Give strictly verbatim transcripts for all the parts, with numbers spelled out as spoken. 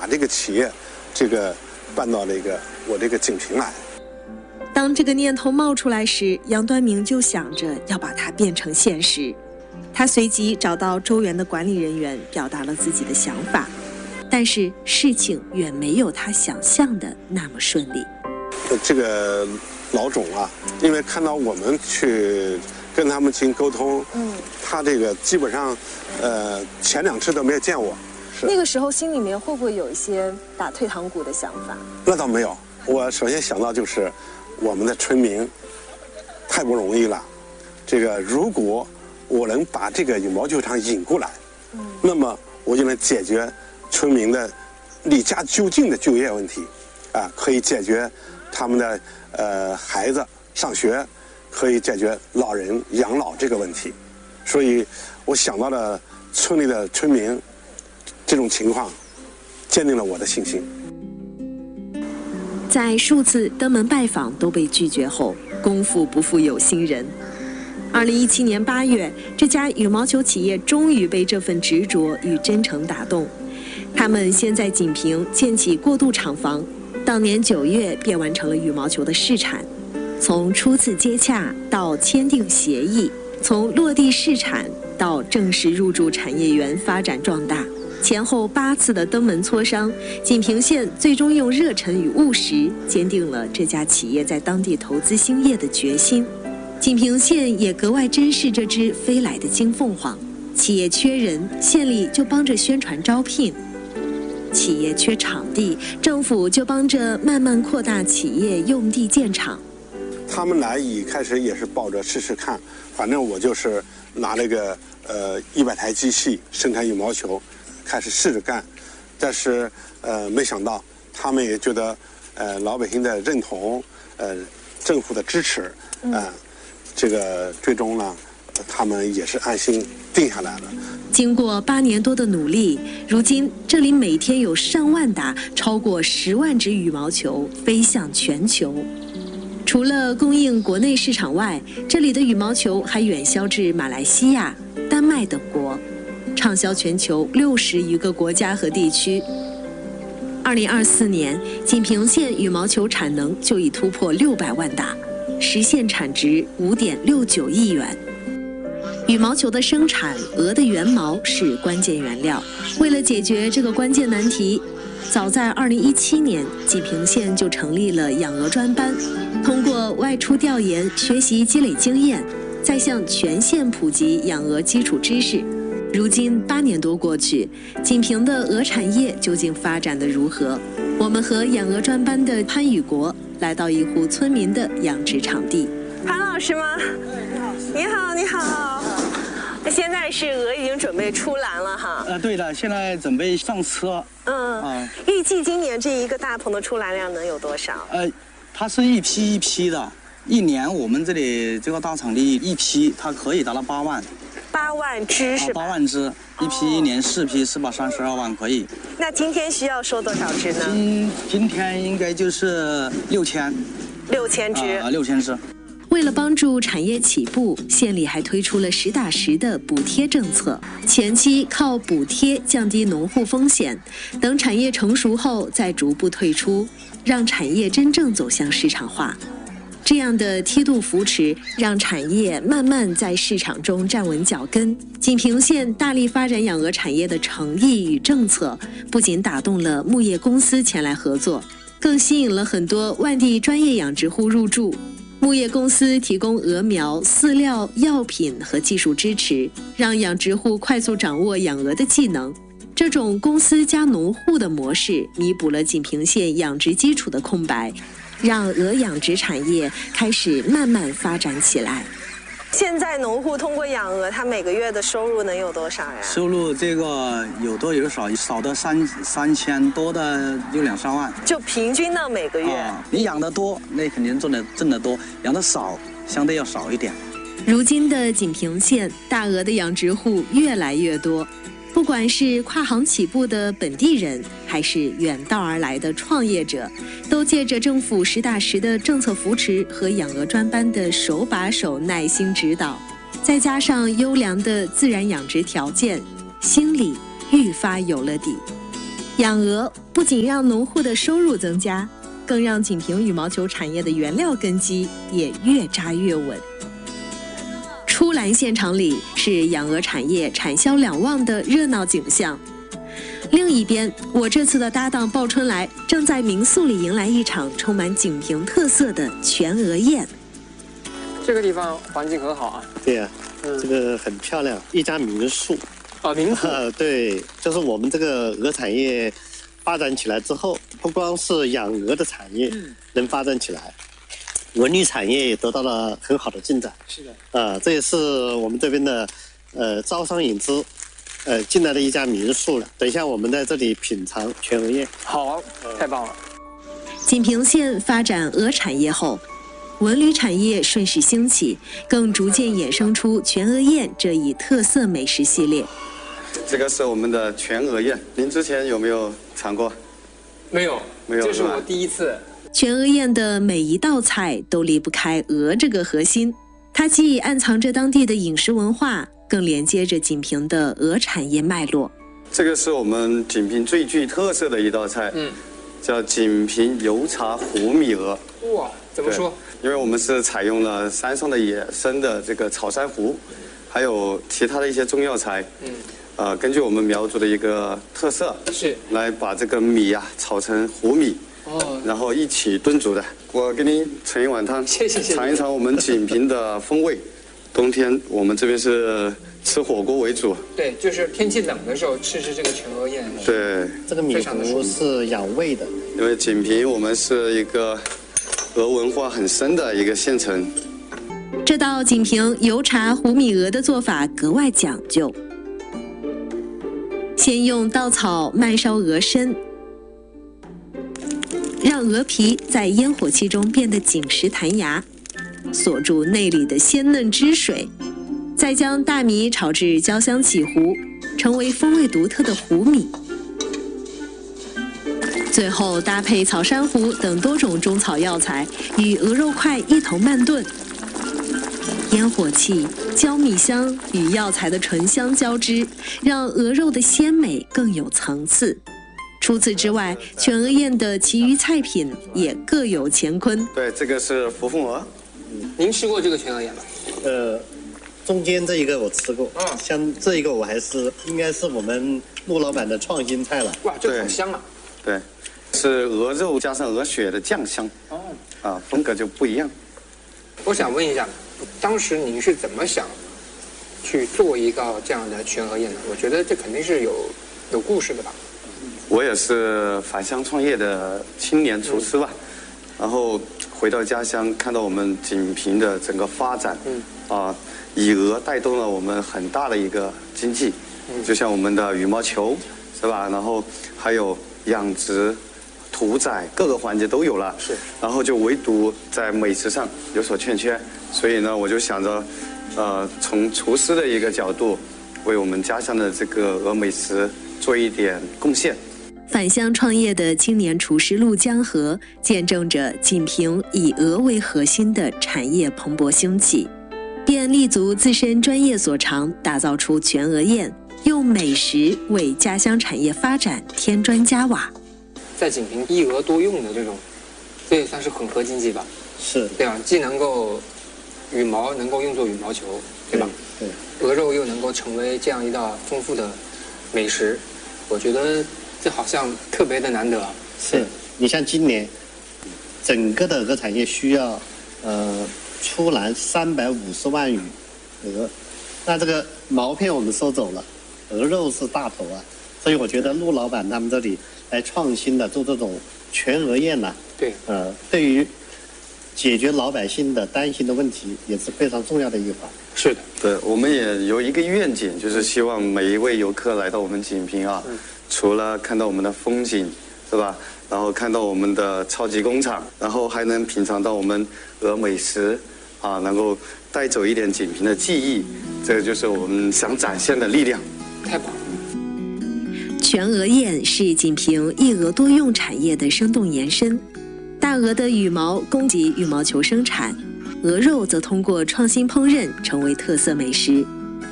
把这个企业这个办到这个我这个锦屏来。 当这个念头冒出来时，杨端明就想着要把它变成现实。他随即找到周园的管理人员，表达了自己的想法。但是事情远没有他想象的那么顺利。 这个老总啊，因为看到我们去跟他们进行沟通，嗯，他这个基本上，呃，前两次都没有见我。 那个时候心里面会不会有一些打退堂鼓的想法？ 那倒没有，我首先想到就是我们的村民太不容易了。这个如果我能把这个羽毛球场引过来，嗯，那么我就能解决村民的离家就近的就业问题，啊，可以解决他们的呃孩子上学，可以解决老人养老这个问题。所以我想到了村里的村民这种情况，坚定了我的信心。 在数次登门拜访都被拒绝后，功夫不负有心人。二零一七年八月，这家羽毛球企业终于被这份执着与真诚打动。他们先在锦屏建起过渡厂房，当年九月便完成了羽毛球的试产。从初次接洽到签订协议，从落地试产到正式入驻产业园发展壮大，前后八次的登门磋商，锦屏县最终用热忱与务实坚定了这家企业在当地投资兴业的决心。锦屏县也格外珍视这只飞来的金凤凰，企业缺人，县里就帮着宣传招聘；企业缺场地，政府就帮着慢慢扩大企业用地建厂。 他们来一开始也是抱着试试看，反正我就是拿了个呃一百台机器生产羽毛球，开始试着干，但是呃没想到他们也觉得呃老百姓的认同，呃政府的支持，啊、呃。嗯这个最终呢，他们也是安心定下来了。 经过八年多的努力，如今这里每天有上万打超过十万只羽毛球飞向全球。除了供应国内市场外，这里的羽毛球还远销至马来西亚、丹麦等国，畅销全球六十余个国家和地区。二零二四年，锦屏县羽毛球产能就已突破六百万打。实现产值五点六九亿元。羽毛球的生产，鹅的原毛是关键原料。为了解决这个关键难题，早在二零一七年，锦屏县就成立了养鹅专班，通过外出调研学习积累经验，再向全县普及养鹅基础知识。如今八年多过去，锦屏的鹅产业究竟发展得如何？我们和养鹅专班的潘宇国来到一户村民的养殖场地。 潘老师吗？你好，你好。现在是鹅已经准备出栏了哈。 呃，对的，现在准备上车。 嗯。啊。预计今年这一个大棚的出栏量能有多少？ 呃，它是一批一批的，一年我们这里这个大场地一批它可以达到八万。 八万只是吧？ 八万只，一批一年四批是吧？三十二万可以。 那今天需要收多少只呢？ 今今天应该就是六千。 六千只。 啊，六千只。 为了帮助产业起步，县里还推出了实打实的补贴政策。前期靠补贴降低农户风险，等产业成熟后再逐步退出，让产业真正走向市场化。这样的梯度扶持，让产业慢慢在市场中站稳脚跟。锦屏县大力发展养鹅产业的诚意与政策，不仅打动了牧业公司前来合作，更吸引了很多外地专业养殖户入驻。牧业公司提供鹅苗、饲料、药品和技术支持，让养殖户快速掌握养鹅的技能。这种公司加农户的模式，弥补了锦屏县养殖基础的空白，让鹅养殖产业开始慢慢发展起来。 现在农户通过养鹅，他每个月的收入能有多少呀？ 收入这个有多有少，少的三三千，多的有两三万。 就平均到每个月。 啊，你养得多，那肯定挣的挣得多；养得少，相对要少一点。 如今的锦屏县，大鹅的养殖户越来越多。不管是跨行起步的本地人，还是远道而来的创业者，都借着政府实打实的政策扶持和养鹅专班的手把手耐心指导，再加上优良的自然养殖条件，心里愈发有了底。 养鹅不仅让农户的收入增加，更让锦屏羽毛球产业的原料根基也越扎越稳。出栏现场里是养鹅产业产销两旺的热闹景象。另一边，我这次的搭档鲍春来正在民宿里迎来一场充满锦屏特色的全鹅宴。 这个地方环境很好啊。 对呀、啊嗯， 这个很漂亮，一家民宿。 啊，民宿。 呃，对，就是我们这个鹅产业发展起来之后，不光是养鹅的产业能发展起来，文旅产业也得到了很好的进展。 是的。 呃，这也是我们这边的呃招商引资。呃，进来的一家民宿了。等一下，我们在这里品尝全鹅宴。 好，太棒了！ 锦屏县发展鹅产业后，文旅产业顺势兴起，更逐渐衍生出全鹅宴这一特色美食系列。 这个是我们的全鹅宴，您之前有没有尝过？ 没有， 没有， 这是我第一次。 全鹅宴的每一道菜都离不开鹅这个核心，它既暗藏着当地的饮食文化，更连接着锦屏的鹅产业脉络。 这个是我们锦屏最具特色的一道菜，嗯，叫锦屏油茶糊米鹅。 哇，怎么说？ 因为我们是采用了山上的野生的这个草珊瑚，还有其他的一些中药材，嗯，呃，根据我们苗族的一个特色， 是来把这个米呀、啊、炒成糊米。哦，然后一起炖煮的。我给您盛一碗汤， 谢谢谢谢， 尝一尝我们锦屏的风味。冬天我们这边是吃火锅为主， 对，就是天气冷的时候吃吃这个全鹅宴。 对， 这个米糊是养胃的， 因为锦屏我们是一个鹅文化很深的一个县城。 这道锦屏油茶糊米鹅的做法格外讲究，先用稻草慢烧鹅身，让鹅皮在烟火气中变得紧实弹牙，锁住内里的鲜嫩汁水，再将大米炒至焦香起糊，成为风味独特的糊米。最后搭配草珊瑚等多种中草药材，与鹅肉块一同慢炖。烟火气、焦米香与药材的醇香交织，让鹅肉的鲜美更有层次。除此之外，全鹅宴的其余菜品也各有乾坤。 对，这个是扶风鹅。 您吃过这个全鹅宴吗？ 呃，中间这一个我吃过，嗯，像这一个我还是应该是我们陆老板的创新菜了。 哇，这个好香啊！ 对，是鹅肉加上鹅血的酱香。哦，啊，风格就不一样。 我想问一下，当时您是怎么想去做一道这样的全鹅宴的？我觉得这肯定是有有故事的吧。 我也是返乡创业的青年厨师吧，嗯、然后回到家乡，看到我们锦屏的整个发展，嗯，啊，以鹅带动了我们很大的一个经济，嗯，就像我们的羽毛球，是吧？然后还有养殖、屠宰各个环节都有了， 是。 然后就唯独在美食上有所欠缺，所以呢，我就想着，呃，从厨师的一个角度，为我们家乡的这个鹅美食做一点贡献。 返乡创业的青年厨师陆江河，见证着锦屏以鹅为核心的产业蓬勃兴起，便立足自身专业所长，打造出全鹅宴，用美食为家乡产业发展添砖加瓦。 在锦屏一鹅多用的这种，这也算是混合经济吧？ 是， 对啊，既能够羽毛能够用作羽毛球，对吧？ 对， 对，鹅肉又能够成为这样一道丰富的美食，我觉得这好像特别的难得。 是，你像今年，整个的鹅产业需要，呃，出栏三百五十万羽鹅，那这个毛片我们收走了，鹅肉是大头啊，所以我觉得陆老板他们这里来创新的做这种全鹅宴呢、啊， 对， 呃，对于解决老百姓的担心的问题也是非常重要的一环。 是的， 对，我们也有一个愿景，就是希望每一位游客来到我们锦屏啊，嗯、除了看到我们的风景，是吧？然后看到我们的超级工厂，然后还能品尝到我们鹅美食，啊，能够带走一点锦屏的记忆，这个就是我们想展现的力量。 太棒了！ 全鹅宴是锦屏一鹅多用产业的生动延伸。大鹅的羽毛供给羽毛球生产，鹅肉则通过创新烹饪成为特色美食。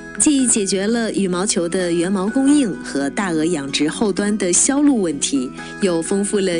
既解决了羽毛球的原毛供应和大鹅养殖后端的销路问题，又丰富了